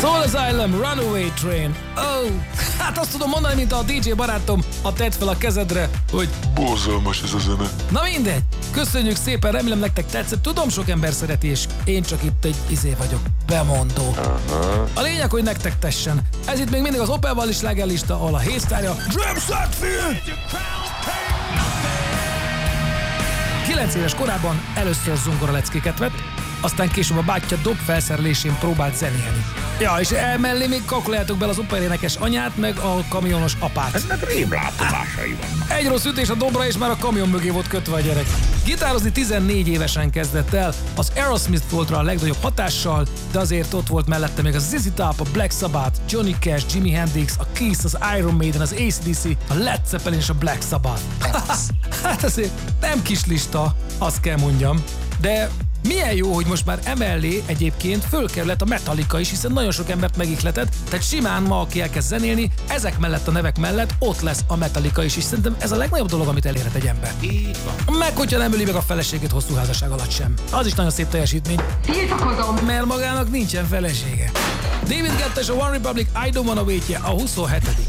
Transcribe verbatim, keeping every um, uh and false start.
Soul Asylum, Runaway Train. Oh, hát azt tudom mondani, mint a dé dzsé barátom, a tedd fel a kezedre, hogy borzalmas ez a zene. Na mindegy, köszönjük szépen, remélem nektek tetszett, tudom sok ember szereti, és én csak itt egy izé vagyok, bemondó. Aha. A lényeg, hogy nektek tessen. Ez itt még mindig az Opel Valley slágerlista, ahol a hétsztárja James Hetfield! Kilenc éves korában először zongora leckéket vett, aztán később a bátyja dob felszerelésén próbált zenélni. Ja, és emellé még kalkuláljátok bele az operénekes anyát, meg a kamionos apát. Ennek rémlátomásai vannak. Egy rossz ütés a dobra, és már a kamion mögé volt kötve a gyerek. Gitározni tizennégy évesen kezdett el, az Aerosmith volt rá a legnagyobb hatással, de azért ott volt mellette még a zé zé Top, a Black Sabbath, Johnny Cash, Jimi Hendrix, a Kiss, az Iron Maiden, az á cé dé cé, a Led Zeppelin és a Black Sabbath. Hát azért nem kis lista, azt kell mondjam, de milyen jó, hogy most már emellé egyébként fölkerült a Metallica is, hiszen nagyon sok embert megihletett, tehát simán ma, aki elkezd zenélni, ezek mellett a nevek mellett ott lesz a Metallica is, és szerintem ez a legnagyobb dolog, amit elérhet egy ember. Így van. Meg hogyha nem öli meg a feleségét hosszú házasság alatt sem. Az is nagyon szép teljesítmény. Tiltakozom! Mert magának nincsen felesége. David Guetta és a One Republic I Don't Wanna Wait-je a huszonhetedik